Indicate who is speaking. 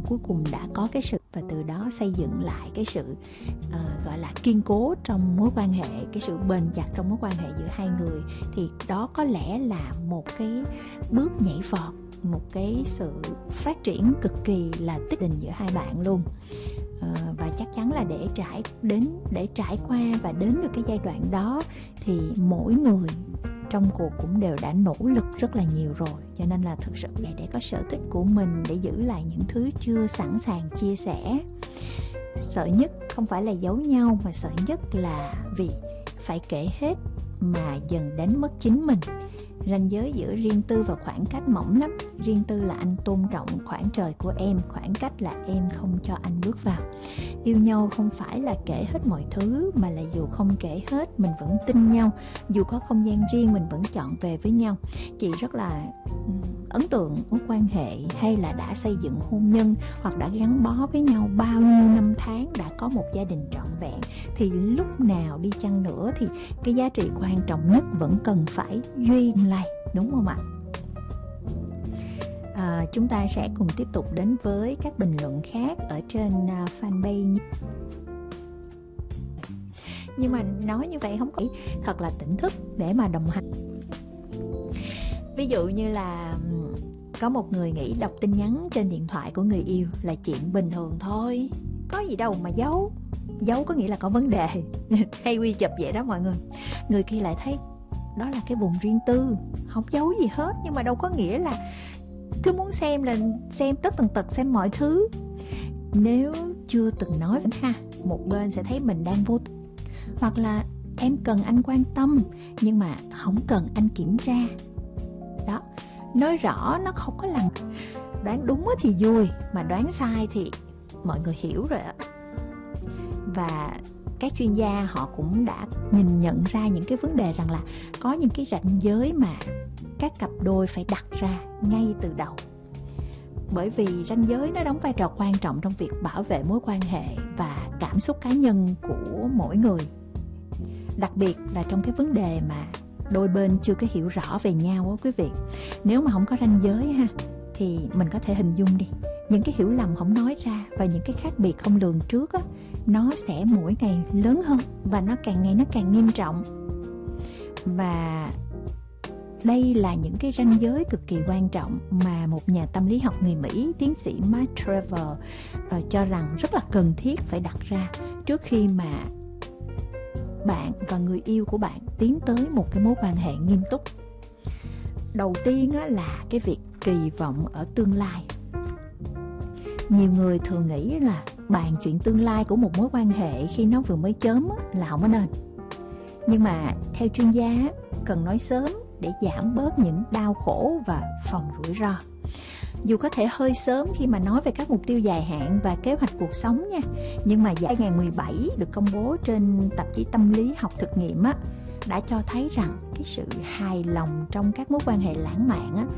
Speaker 1: cuối cùng đã có cái sự, và từ đó xây dựng lại cái sự gọi là kiên cố trong mối quan hệ, cái sự bền chặt trong mối quan hệ giữa hai người, thì đó có lẽ là một cái bước nhảy vọt, một cái sự phát triển cực kỳ là tích cực giữa hai bạn luôn. Và chắc chắn là để trải qua và đến được cái giai đoạn đó thì mỗi người trong cuộc cũng đều đã nỗ lực rất là nhiều rồi, cho nên là thực sự để có sở thích của mình, để giữ lại những thứ chưa sẵn sàng chia sẻ. Sợ nhất không phải là giấu nhau, mà sợ nhất là vì phải kể hết mà dần đánh mất chính mình. Ranh giới giữa riêng tư và khoảng cách mỏng lắm. Riêng tư là anh tôn trọng khoảng trời của em, khoảng cách là em không cho anh bước vào. Yêu nhau không phải là kể hết mọi thứ, mà là dù không kể hết mình vẫn tin nhau, dù có không gian riêng mình vẫn chọn về với nhau. Chị rất là ấn tượng mối quan hệ hay là đã xây dựng hôn nhân hoặc đã gắn bó với nhau bao nhiêu năm tháng, đã có một gia đình trọn vẹn, thì lúc nào đi chăng nữa thì cái giá trị quan trọng nhất vẫn cần phải duy lại, đúng không ạ? Chúng ta sẽ cùng tiếp tục đến với các bình luận khác ở trên fanpage. Nhưng mà nói như vậy không có thật là tỉnh thức để mà đồng hành. Ví dụ như là có một người nghĩ đọc tin nhắn trên điện thoại của người yêu là chuyện bình thường thôi, có gì đâu mà giấu. Giấu có nghĩa là có vấn đề hay quy chụp vậy đó mọi người. Người kia lại thấy đó là cái vùng riêng tư, không giấu gì hết, nhưng mà đâu có nghĩa là cứ muốn xem là xem tất tần tật, xem mọi thứ. Nếu chưa từng nói ha, một bên sẽ thấy mình đang vô tình, hoặc là em cần anh quan tâm nhưng mà không cần anh kiểm tra. Đó, nói rõ nó không có làm. Đoán đúng thì vui, mà đoán sai thì mọi người hiểu rồi ạ. Và các chuyên gia họ cũng đã nhìn nhận ra những cái vấn đề rằng là có những cái ranh giới mà các cặp đôi phải đặt ra ngay từ đầu. Bởi vì ranh giới nó đóng vai trò quan trọng trong việc bảo vệ mối quan hệ và cảm xúc cá nhân của mỗi người. Đặc biệt là trong cái vấn đề mà đôi bên chưa có hiểu rõ về nhau á quý vị. Nếu mà không có ranh giới ha, thì mình có thể hình dung đi, những cái hiểu lầm không nói ra và những cái khác biệt không lường trước á, nó sẽ mỗi ngày lớn hơn và nó càng ngày nó càng nghiêm trọng. Và đây là những cái ranh giới cực kỳ quan trọng mà một nhà tâm lý học người Mỹ, tiến sĩ Mark Trevor cho rằng rất là cần thiết phải đặt ra trước khi mà bạn và người yêu của bạn tiến tới một cái mối quan hệ nghiêm túc. Đầu tiên là cái việc kỳ vọng ở tương lai. Nhiều người thường nghĩ là bàn chuyện tương lai của một mối quan hệ khi nó vừa mới chớm là không có nên. Nhưng mà theo chuyên gia cần nói sớm để giảm bớt những đau khổ và phòng rủi ro. Dù có thể hơi sớm khi mà nói về các mục tiêu dài hạn và kế hoạch cuộc sống nha, nhưng mà 2017 được công bố trên tạp chí tâm lý học thực nghiệm đã cho thấy rằng cái sự hài lòng trong các mối quan hệ lãng mạn